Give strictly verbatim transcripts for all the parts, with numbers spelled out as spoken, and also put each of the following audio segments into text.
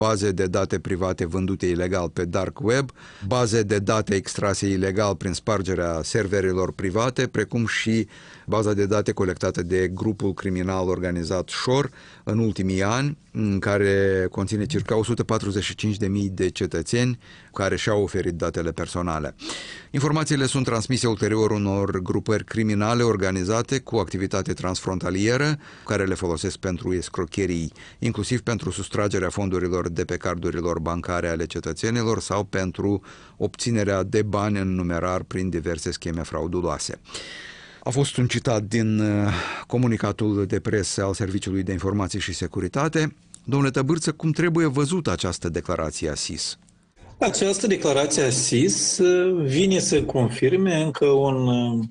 baze de date private vândute ilegal pe dark web, baze de date extrase ilegal prin spargerea serverelor private, precum și baza de date colectată de grupul criminal organizat Shore în ultimii ani, în care conține circa o sută patruzeci și cinci de mii de cetățeni care și-au oferit datele personale. Informațiile sunt transmise ulterior unor grupări criminale organizate cu activitate transfrontalieră, care le folosesc pentru escrocherii, inclusiv pentru sustragerea fondurilor de pe cardurilor bancare ale cetățenilor sau pentru obținerea de bani în numerar prin diverse scheme frauduloase. A fost un citat din comunicatul de presă al Serviciului de Informații și Securitate. Domnule Tăbârță, cum trebuie văzută această declarație a S I S? Această declarație a S I S vine să confirme încă un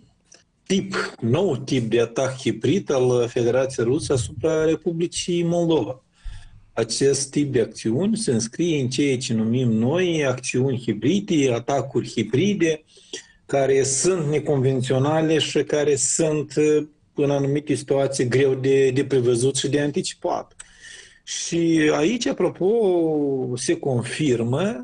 tip, nou tip de atac hibrid al Federației Rusă asupra Republicii Moldova. Acest tip de acțiuni se înscrie în ceea ce numim noi acțiuni hibride, atacuri hibride, care sunt neconvenționale și care sunt în anumite situații greu de, de prevăzut și de anticipat. Și aici, apropo, se confirmă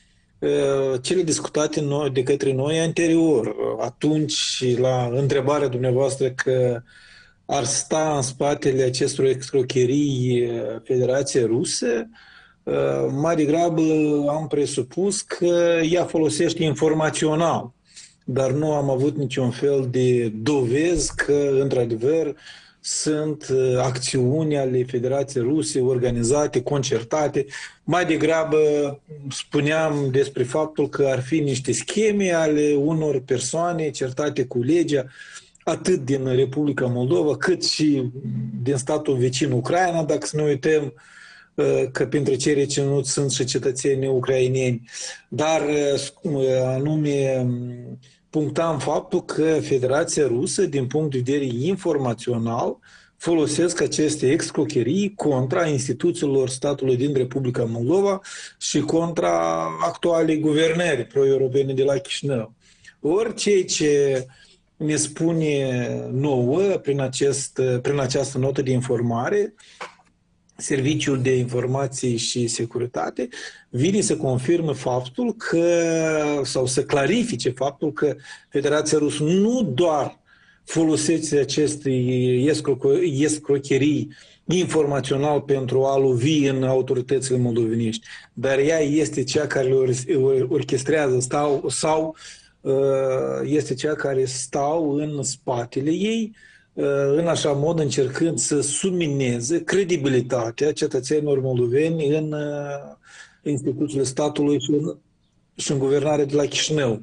uh, cele discutate noi, de către noi anterior. Atunci, la întrebarea dumneavoastră că ar sta în spatele acestor escrocherii Federației Ruse, uh, mai degrabă am presupus că ea folosește informațional, dar nu am avut niciun fel de dovezi că, într-adevăr, sunt acțiuni ale Federației Ruse organizate, concertate. Mai degrabă spuneam despre faptul că ar fi niște scheme ale unor persoane certate cu legea, atât din Republica Moldova, cât și din statul vecin Ucraina, dacă să ne uităm că printre cei reținuți sunt și cetățenii ucraineni. Dar anume punctam faptul că Federația Rusă, din punct de vedere informațional, folosesc aceste escrocherii contra instituțiilor statului din Republica Moldova și contra actualei guvernări pro-europene de la Chișinău. Ori ceea ce ne spune nouă prin, acest, prin această notă de informare, Serviciul de Informații și Securitate vine să confirme faptul că, sau să clarifice faptul că Federația Rusă nu doar folosește aceste escrocherii informațional pentru a lovi în autoritățile moldovenești, dar ea este cea care le orchestrează stau, sau este cea care stau în spatele ei, în așa mod încercând să submineze credibilitatea cetățenilor moldoveni în instituțiile statului și în, și în guvernarea de la Chișinău.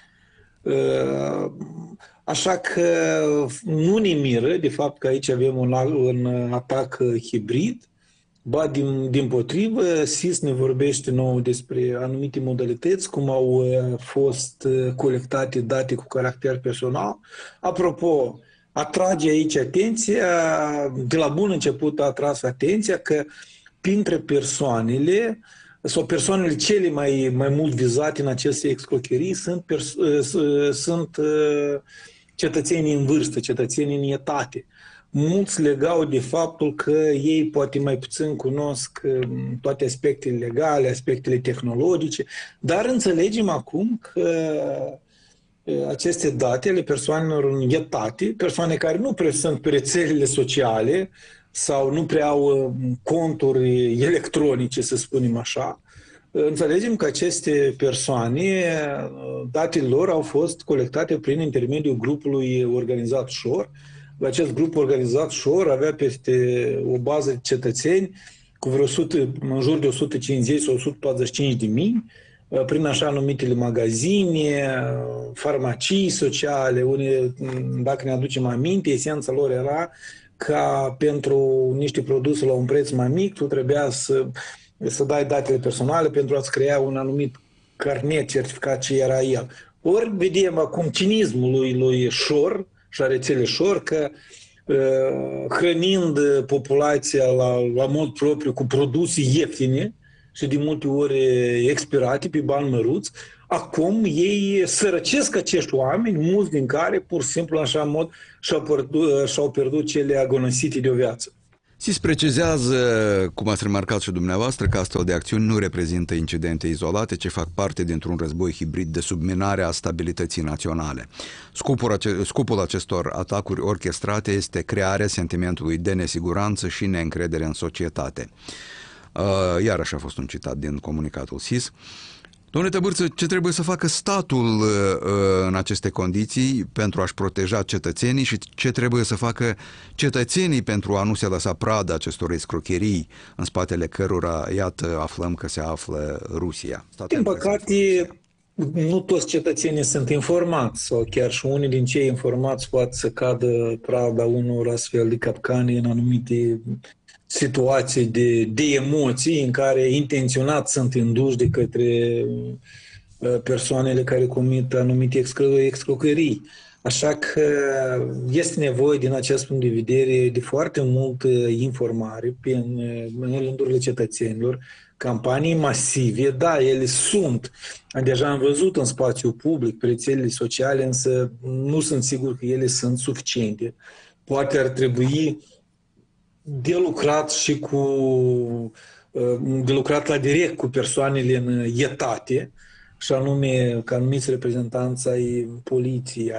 Așa că nu ne miră de fapt că aici avem un, un atac hibrid, ba din, din potrivă, S I S ne vorbește nou despre anumite modalități, cum au fost colectate date cu caracter personal. Apropo, atrage aici atenția, de la bun început a atras atenția că printre persoanele sau persoanele cele mai, mai mult vizate în aceste escrocherii sunt, sunt cetățenii în vârstă, cetățenii în etate. Mulți legau de faptul că ei poate mai puțin cunosc toate aspectele legale, aspectele tehnologice, dar înțelegem acum că aceste date ale persoanelor în etate, persoane care nu prea sunt pe rețelele sociale sau nu prea au conturi electronice, să spunem așa, înțelegem că aceste persoane, datele lor au fost colectate prin intermediul grupului organizat Shore. Acest grup organizat Shore avea peste o bază de cetățeni cu vreo o sută, în jur de o sută cincizeci sau o sută patruzeci și cinci de mii, prin așa numitele magazine, farmacii sociale, unde, dacă ne aducem aminte, esența lor era ca pentru niște produse la un preț mai mic, tu trebuia să, să dai datele personale pentru a-ți crea un anumit carnet certificat ce era el. Ori vedem acum cinismul lui, lui Shore și a rețelei Shore că hrănind populația la, la mod propriu cu produse ieftine și de multe ori expirate pe bani măruți, acum ei sărăcesc acești oameni, mulți din care pur și simplu în așa mod și-au pierdut, și-au pierdut cele agonisite de o viață. SIS precizează, cum ați remarcat și dumneavoastră, că astfel de acțiuni nu reprezintă incidente izolate, ci fac parte dintr-un război hibrid de subminare a stabilității naționale. Scopul, ace- scopul acestor atacuri orchestrate este crearea sentimentului de nesiguranță și neîncredere în societate. Uh, iarăși a fost un citat din comunicatul SIS. Domnule Tăbârță, ce trebuie să facă statul uh, în aceste condiții pentru a-și proteja cetățenii și ce trebuie să facă cetățenii pentru a nu se lăsa pradă acestor escrocherii în spatele cărora, iată, aflăm că se află Rusia? Statul Din păcate, nu toți cetățenii sunt informați sau chiar și unii din cei informați poate să cadă prada unor astfel de capcane în anumite situații de, de emoții în care intenționat sunt induși de către persoanele care comit anumite excrocării. Așa că este nevoie din acest punct de vedere de foarte multă informare în, în rândurile cetățenilor, campanii masive, da, ele sunt. Deja am văzut în spațiul public, pe rețelele sociale, însă nu sunt sigur că ele sunt suficiente. Poate ar trebui de lucrat și cu de lucrat la direct cu persoanele în etate, și anume ca anumiți reprezentanți ai poliției,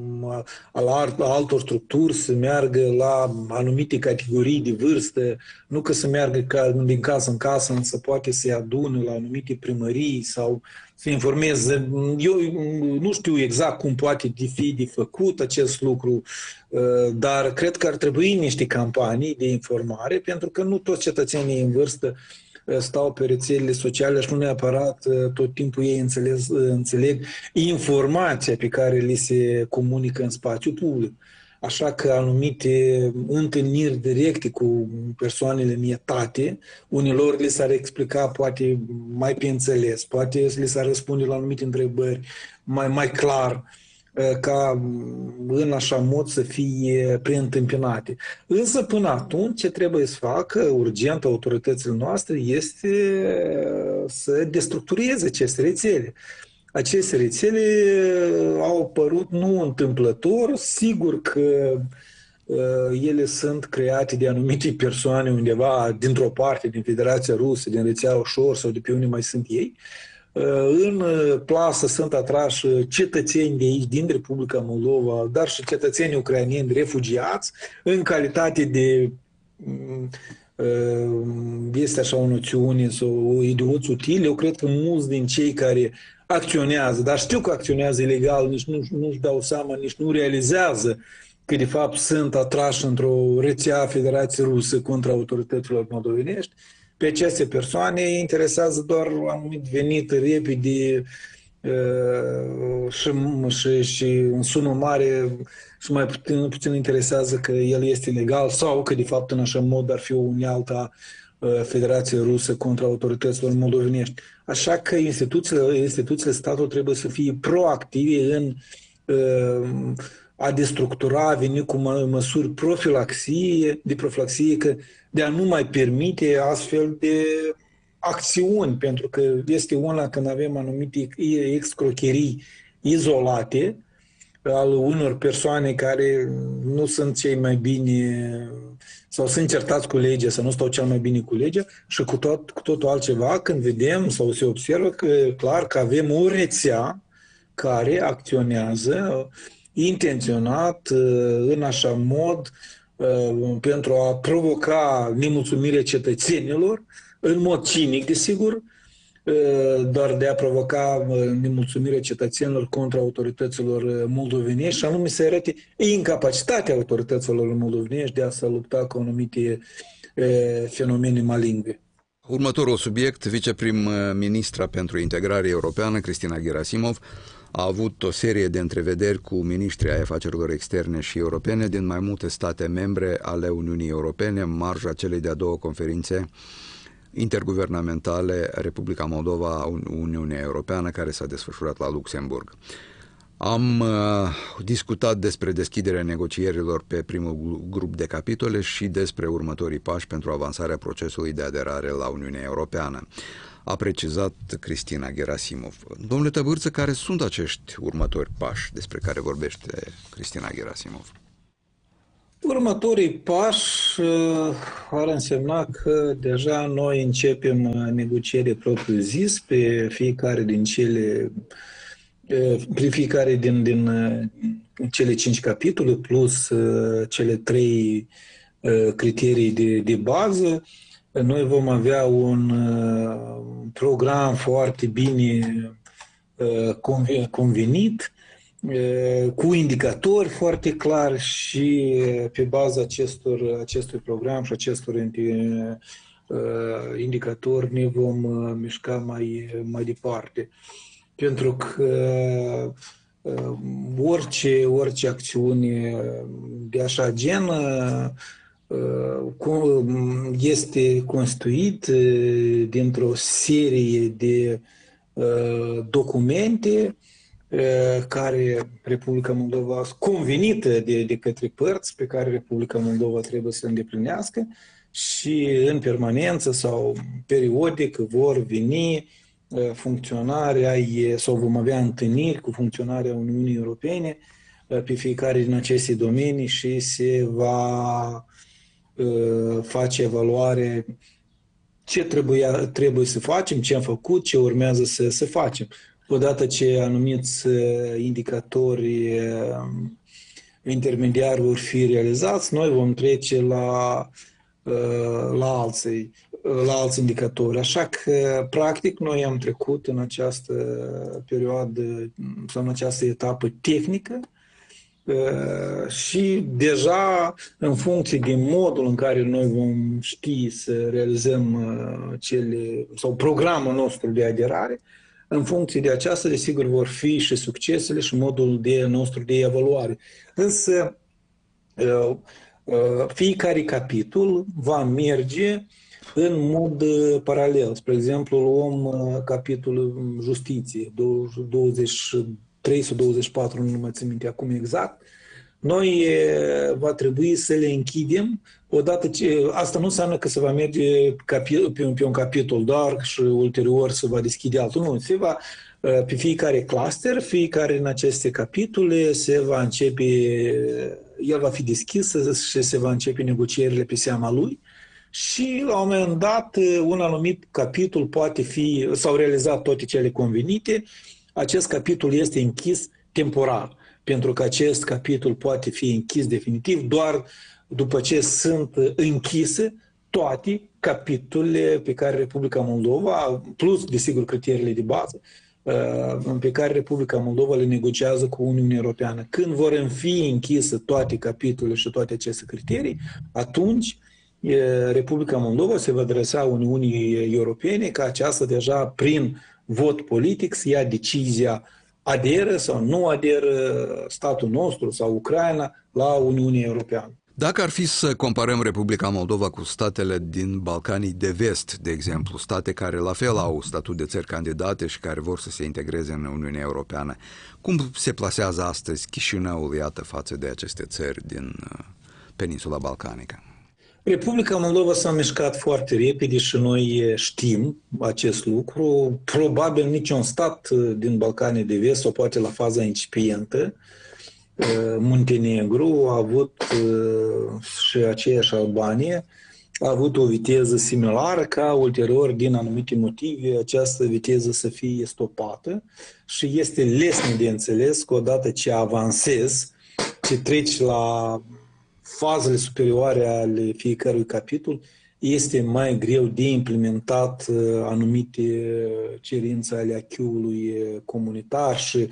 al altor structuri să meargă la anumite categorii de vârstă, nu că să meargă ca, din casă în casă, însă poate să-i adune la anumite primării sau să informeze. Eu nu știu exact cum poate fi de făcut acest lucru, dar cred că ar trebui niște campanii de informare, pentru că nu toți cetățenii în vârstă stau pe rețelele sociale și nu neapărat tot timpul ei înțeleg, înțeleg informația pe care li se comunică în spațiu public. Așa că anumite întâlniri directe cu persoanele în etate, unilor li s-ar explica poate mai pe înțeles, poate li s-ar răspunde la anumite întrebări mai, mai clar, ca în așa mod să fie preîntâmpinate. Însă până atunci ce trebuie să facă urgent autoritățile noastre este să destructureze aceste rețele. Aceste rețele au apărut nu întâmplător, sigur că ele sunt create de anumite persoane undeva dintr-o parte din Federația Rusă, din rețea ușor sau de pe unde mai sunt ei. În plasă sunt atrași cetățeni de aici, din Republica Moldova, dar și cetățeni ucraineni refugiați, în calitate de, este așa o noțiune sau idioți utili. Eu cred că mulți din cei care acționează, dar știu că acționează ilegal, nici nu, nu-și dau seama, nici nu realizează că de fapt sunt atrași într-o rețea Federației Rusă contra autorităților moldovenești. Pe aceste persoane interesează doar un anumit venit repede uh, și, și, și în sumă mare și mai puțin, puțin interesează că el este legal sau că de fapt în așa mod ar fi o unealtă uh, Federației Rusă contra autorităților moldovenești. Așa că instituțiile, instituțiile statului trebuie să fie proactive în uh, a destructura, a veni cu mă, măsuri profilaxie, de profilaxie, că de a nu mai permite astfel de acțiuni, pentru că este una când avem anumite excrocherii izolate al unor persoane care nu sunt cei mai bine sau sunt certați cu legea sau nu stau cel mai bine cu legea și cu, tot, cu totul altceva când vedem sau se observă că clar că avem o rețea care acționează intenționat în așa mod pentru a provoca nemulțumirea cetățenilor, în mod cinic, desigur, doar de a provoca nemulțumirea cetățenilor contra autorităților moldovenești și anume să arate incapacitatea autorităților moldovenești de a se lupta cu anumite fenomene maligne. Următorul subiect, viceprim-ministra pentru integrare europeană, Cristina Gerasimov, a avut o serie de întrevederi cu miniștrii ai afacerilor externe și europene din mai multe state membre ale Uniunii Europene în marja celei de-a doua conferințe interguvernamentale Republica Moldova, Uniunea Europeană, care s-a desfășurat la Luxemburg. Am uh, discutat despre deschiderea negocierilor pe primul grup de capitole și despre următorii pași pentru avansarea procesului de aderare la Uniunea Europeană. A precizat Cristina Gerasimov. Domnule Tăbârță, care sunt acești următori pași despre care vorbește Cristina Gerasimov? Următorii pași uh, ar însemna că deja noi începem negocieri propriu-zis pe fiecare din cele uh, pe fiecare din, din uh, cele cinci capitole plus uh, cele trei uh, criterii de, de bază. Noi vom avea un uh, program foarte bine uh, convenit, cu indicatori foarte clari și pe baza acestor, acestui program și acestor indicatori ne vom mișca mai, mai departe. Pentru că orice, orice acțiune de așa gen este constituit dintr-o serie de documente care Republica Moldova, convenită de, de către părți, pe care Republica Moldova trebuie să îndeplinească și în permanență sau periodic vor veni funcționari ai, sau vom avea întâlniri cu funcționarii Uniunii Europene pe fiecare din aceste domenii și se va face evaluare ce trebuia, trebuie să facem, ce am făcut, ce urmează să, să facem. Odată ce anumiți indicatori intermediari vor fi realizați, noi vom trece la, la, alții, la alți indicatori. Așa că, practic, noi am trecut în această perioadă sau în această etapă tehnică și deja în funcție de modul în care noi vom ști să realizăm cele, sau programul nostru de aderare, în funcție de aceasta, desigur, vor fi și succesele și modul de nostru de evaluare. Însă, fiecare capitol va merge în mod paralel. Spre exemplu, luăm capitolul justiție, douăzeci și trei sau douăzeci și patru, nu mă țin minte acum exact. Noi va trebui să le închidem odată ce... Asta nu înseamnă că se va merge pe un capitol doar și ulterior se va deschide altul. Nu, se va, pe fiecare cluster, fiecare în aceste capitole se va începe, el va fi deschis și se va începe negocierile pe seama lui și la un moment dat un anumit capitol poate fi, s-au realizat toate cele convenite, acest capitol este închis temporar, pentru că acest capitol poate fi închis definitiv doar după ce sunt închise toate capitolele pe care Republica Moldova, plus, desigur, criteriile de bază, pe care Republica Moldova le negociază cu Uniunea Europeană. Când vor fi închise toate capitolele și toate aceste criterii, atunci Republica Moldova se va adresa Uniunii Europene ca aceasta deja prin vot politic să ia decizia aderă sau nu aderă statul nostru sau Ucraina la Uniunea Europeană. Dacă ar fi să comparăm Republica Moldova cu statele din Balcanii de Vest, de exemplu, state care la fel au statut de țări candidate și care vor să se integreze în Uniunea Europeană, cum se plasează astăzi Chișinăul, iată, față de aceste țări din peninsula balcanică? Republica Moldova s-a mișcat foarte repede și noi știm acest lucru. Probabil niciun stat din Balcanii de Vest, sau poate la faza incipientă, Muntenegru a avut și aceeași Albanie, a avut o viteză similară ca ulterior, din anumite motive, această viteză să fie stopată și este lesne de înțeles că odată ce avansezi, ce treci la fazele superioare ale fiecărui capitol, este mai greu de implementat anumite cerințe ale acquis-ului comunitar și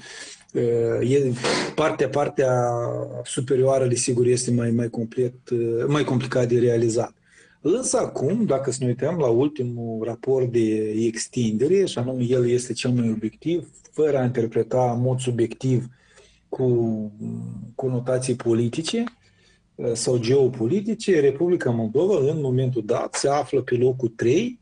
partea, partea superioară, desigur, este mai, mai, complet, mai complicat de realizat. Însă acum, dacă să ne uităm la ultimul raport de extindere, și anume el este cel mai obiectiv, fără a interpreta în mod subiectiv cu conotații politice sau geopolitice, Republica Moldova în momentul dat se află pe locul trei,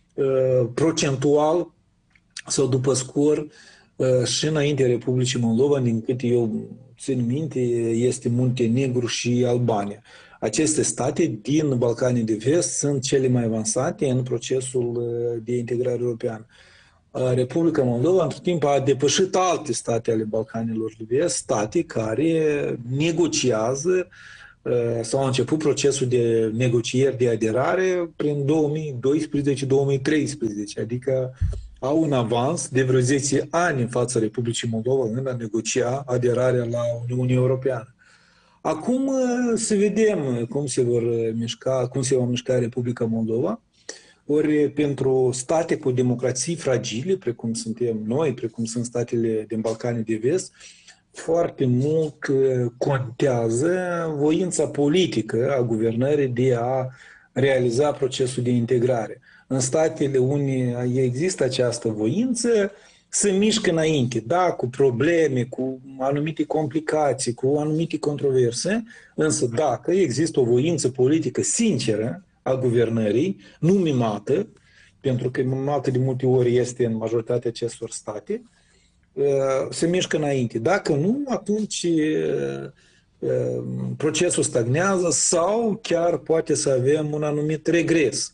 procentual sau după scor, și înainte Republicii Moldova, din câte eu țin minte, este Muntenegru și Albania. Aceste state din Balcanii de Vest sunt cele mai avansate în procesul de integrare europeană. Republica Moldova, între timp, a depășit alte state ale Balcanilor de Vest, state care negociază s-a început procesul de negocieri de aderare prin două mii doisprezece două mii treisprezece, adică au un avans de vreo zece ani în fața Republicii Moldova în a negocia aderarea la Uniunea Europeană. Acum să vedem cum se vor mișca, cum se va mișca Republica Moldova. Ori pentru state cu democrații fragile, precum suntem noi, precum sunt statele din Balcanii de Vest, foarte mult contează voința politică a guvernării de a realiza procesul de integrare. În statele unde există această voință, se mișcă înainte, da, cu probleme, cu anumite complicații, cu anumite controverse, însă dacă există o voință politică sinceră a guvernării, nu mimată, pentru că mimată de multe ori este în majoritatea acestor state, se mișcă înainte. Dacă nu, atunci procesul stagnează sau chiar poate să avem un anumit regres.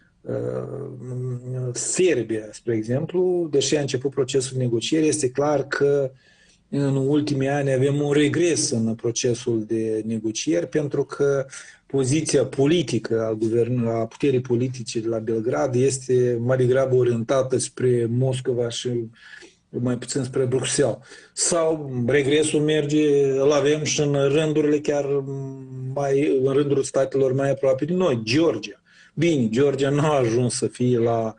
Serbia, spre exemplu, deși a început procesul de negociere, este clar că în ultimii ani avem un regres în procesul de negocieri, pentru că poziția politică a, guvern, a puterii politice de la Belgrad este mai degrabă orientată spre Moscova și mai puțin spre Bruxelles. Sau regresul merge, îl avem și în rândurile chiar mai, în rândul statelor mai aproape de noi, Georgia. Bine, Georgia nu a ajuns să fie la,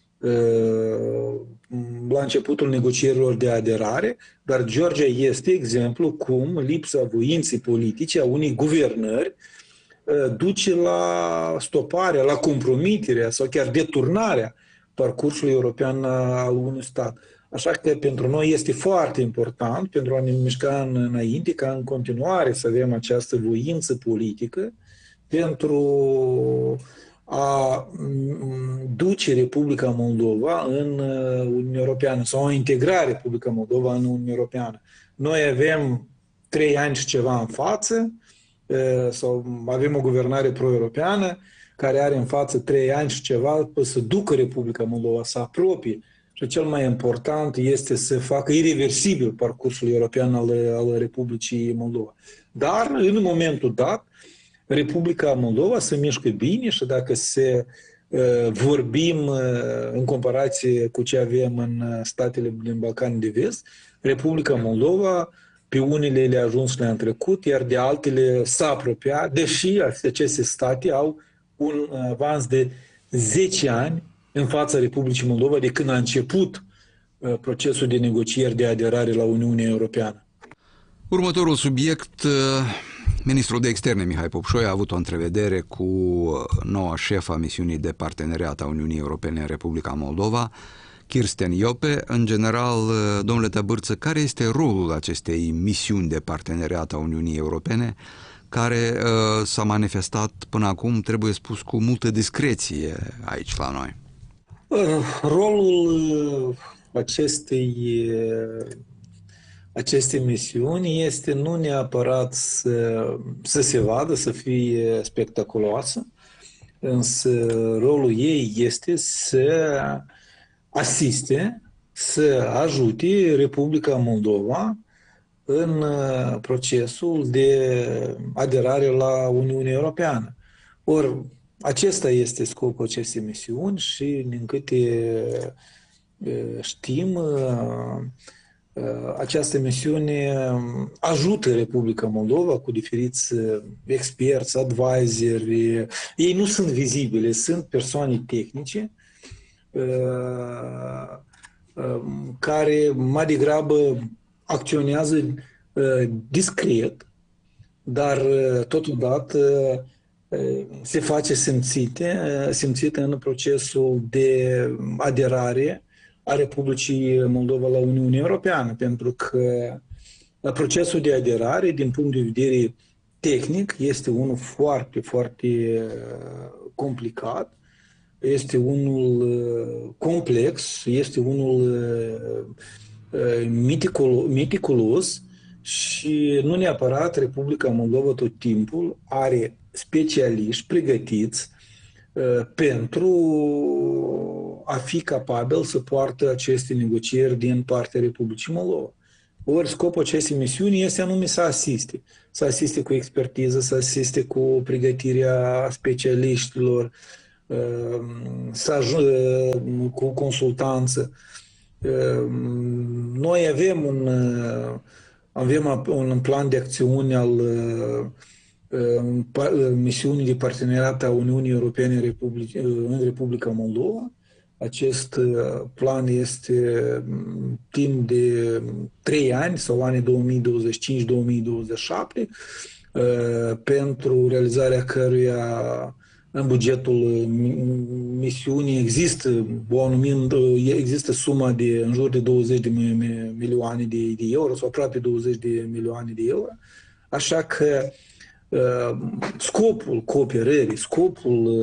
la începutul negocierilor de aderare, dar Georgia este exemplu cum lipsa voinței politice a unei guvernări duce la stoparea, la compromiterea sau chiar deturnarea parcursului european al unui stat. Așa că pentru noi este foarte important, pentru a ne mișca înainte, ca în continuare să avem această voință politică pentru a duce Republica Moldova în Uniunea Europeană sau a integra Republica Moldova în Uniunea Europeană. Noi avem trei ani și ceva în față, sau avem o guvernare pro-europeană care are în față trei ani și ceva să ducă Republica Moldova să apropie. Și cel mai important este să facă irreversibil parcursul european al, al Republicii Moldova. Dar, în momentul dat, Republica Moldova se mișcă bine și dacă se uh, vorbim uh, în comparație cu ce avem în statele din Balcanii de Vest, Republica Moldova pe unele le-a ajuns la în trecut, iar de altele s-a apropiat, deși aceste state au un avans de zece ani în fața Republicii Moldova de când a început uh, procesul de negocieri de aderare la Uniunea Europeană. Următorul subiect, uh, ministrul de externe Mihai Popșoi a avut o întrevedere cu noua șefă a misiunii de parteneriat a Uniunii Europene în Republica Moldova, Kirsten Iope. În general, uh, domnule Tăbârță, care este rolul acestei misiuni de parteneriat a Uniunii Europene, care uh, s-a manifestat până acum, trebuie spus, cu multă discreție aici la noi? Rolul acestei, acestei misiuni este nu neapărat să, să se vadă, să fie spectaculoasă, însă rolul ei este să asiste, să ajute Republica Moldova în procesul de aderare la Uniunea Europeană. Ori acesta este scopul acestei misiuni și, din câte știm, această misiune ajută Republica Moldova cu diferiți experți, advisori. Ei nu sunt vizibili, sunt persoane tehnice care mai degrabă acționează discret, dar totodată se face simțite, simțite în procesul de aderare a Republicii Moldova la Uniunea Europeană, pentru că procesul de aderare, din punct de vedere tehnic, este unul foarte, foarte complicat, este unul complex, este unul meticulos și nu neapărat Republica Moldova tot timpul are specialiști pregătiți uh, pentru a fi capabil să poartă aceste negocieri din partea Republicii Moldova. Ori scopul acestei misiuni este anume să asiste. Să asiste cu expertiză, să asiste cu pregătirea specialiștilor, să ajute cu consultanță. Noi avem un, avem un plan de acțiune al misiunii de parteneriat a Uniunii Europene în Republica, în Republica Moldova. Acest plan este timp de trei ani sau anii două mii douăzeci și cinci două mii douăzeci și șapte, pentru realizarea căruia în bugetul misiunii există, o anumită, există suma de în jur de douăzeci de milioane de, de euro sau aproape douăzeci de milioane de euro. Așa că scopul cooperării, scopul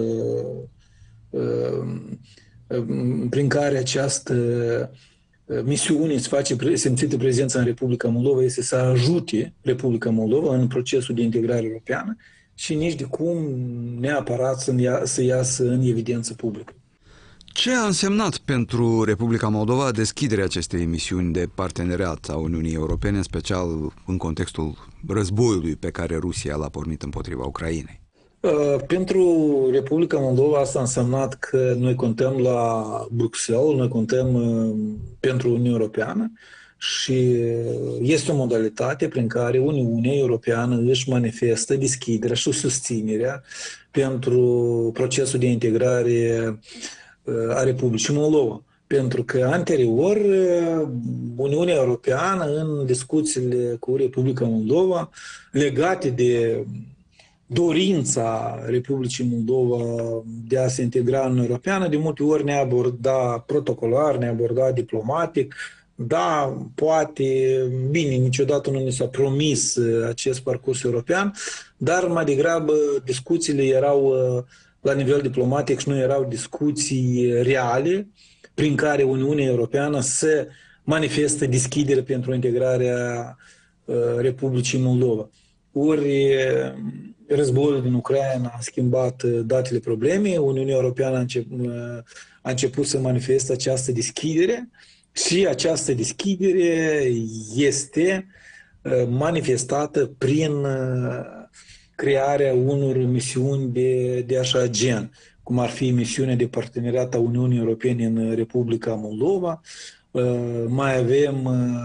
prin care această misiune îți face simțită prezența în Republica Moldova este să ajute Republica Moldova în procesul de integrare europeană și nici de cum neapărat să, ia, să iasă în evidență publică. Ce a însemnat pentru Republica Moldova deschiderea acestei misiuni de parteneriat a Uniunii Europene, în special în contextul războiului pe care Rusia l-a pornit împotriva Ucrainei? Pentru Republica Moldova asta a însemnat că noi contăm la Bruxelles, noi contăm pentru Uniunea Europeană și este o modalitate prin care Uniunea Europeană își manifestă deschiderea și susținerea pentru procesul de integrare a Republicii Moldova. Pentru că anterior Uniunea Europeană în discuțiile cu Republica Moldova legate de dorința Republicii Moldova de a se integra în Europeană, de multe ori ne aborda protocolar, ne aborda diplomatic. Da, poate, bine, niciodată nu ni s-a promis acest parcurs european, dar mai degrabă discuțiile erau la nivel diplomatic și nu erau discuții reale prin care Uniunea Europeană să manifestă deschidere pentru integrarea Republicii Moldova. Ori războiul din Ucraina a schimbat datele problemei, Uniunea Europeană a început, a început să manifeste această deschidere și această deschidere este manifestată prin crearea unor misiuni de, de așa gen, cum ar fi misiunea de parteneriat a Uniunii Europene în Republica Moldova. Mai avem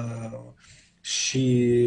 și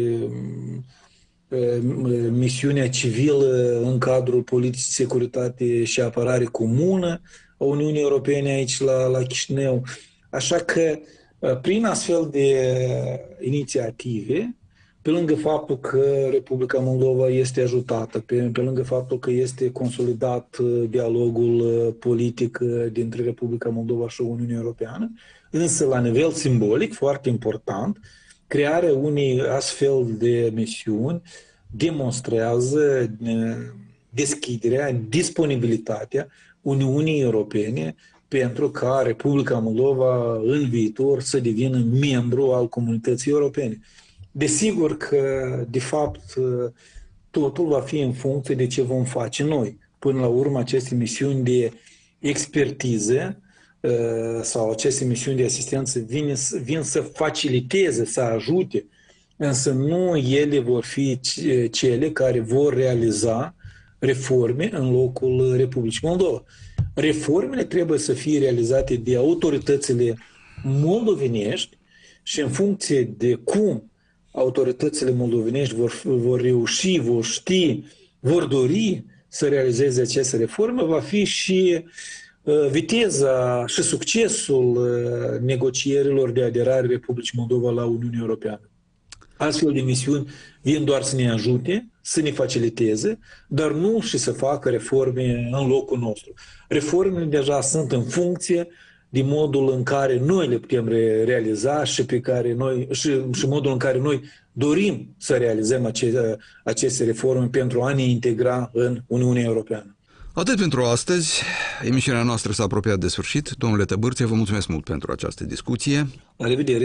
misiunea civilă în cadrul politicii, securitate și apărare comună a Uniunii Europene aici la, la Chișinău. Așa că prin astfel de inițiative, pe lângă faptul că Republica Moldova este ajutată, pe, pe lângă faptul că este consolidat dialogul politic dintre Republica Moldova și Uniunea Europeană, însă la nivel simbolic, foarte important, crearea unei astfel de misiuni demonstrează deschiderea, disponibilitatea Uniunii Europene pentru ca Republica Moldova în viitor să devină membru al comunității europene. Desigur că, de fapt, totul va fi în funcție de ce vom face noi. Până la urmă, aceste misiuni de expertiză sau aceste misiuni de asistență vin, vin să faciliteze, să ajute, însă nu ele vor fi cele care vor realiza reforme în locul Republicii Moldova. Reformele trebuie să fie realizate de autoritățile moldovenești și în funcție de cum autoritățile moldovenești vor, vor reuși, vor ști, vor dori să realizeze aceste reforme, va fi și viteza și succesul negocierilor de aderare Republicii Moldova la Uniunea Europeană. Astfel de misiuni vin doar să ne ajute, să ne faciliteze, dar nu și să facă reforme în locul nostru. Reformele deja sunt în funcție de modul în care noi le putem realiza și, pe care noi, și, și modul în care noi dorim să realizăm aceste, aceste reforme pentru a ne integra în Uniunea Europeană. Atât pentru astăzi. Emisiunea noastră s-a apropiat de sfârșit. Domnule Tăbârțe, vă mulțumesc mult pentru această discuție. La revedere!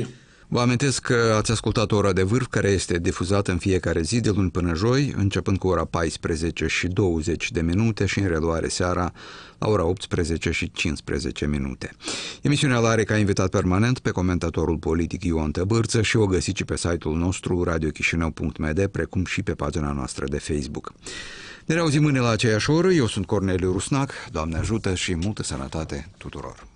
Vă amintesc că ați ascultat Ora de Vârf, care este difuzată în fiecare zi de luni până joi, începând cu ora paisprezece și douăzeci de minute și în reluare seara la ora optsprezece și cincisprezece minute. Emisiunea are ca invitat permanent pe comentatorul politic Ioan Tăbârță și o găsiți pe site-ul nostru radio chișinău punct m d, precum și pe pagina noastră de Facebook. Ne reauzim mâine la aceeași oră. Eu sunt Corneliu Rusnac. Doamne ajută și multă sănătate tuturor!